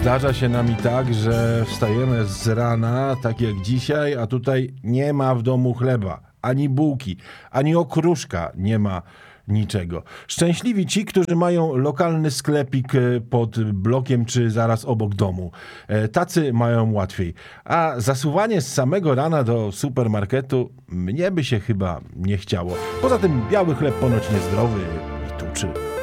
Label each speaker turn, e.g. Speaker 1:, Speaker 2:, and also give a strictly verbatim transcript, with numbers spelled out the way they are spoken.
Speaker 1: Zdarza się nam i tak, że wstajemy z rana, tak jak dzisiaj, a tutaj nie ma w domu chleba, ani bułki, ani okruszka, nie ma niczego. Szczęśliwi ci, którzy mają lokalny sklepik pod blokiem czy zaraz obok domu. Tacy mają łatwiej. A zasuwanie z samego rana do supermarketu mnie by się chyba nie chciało. Poza tym biały chleb ponoć niezdrowy i tuczy.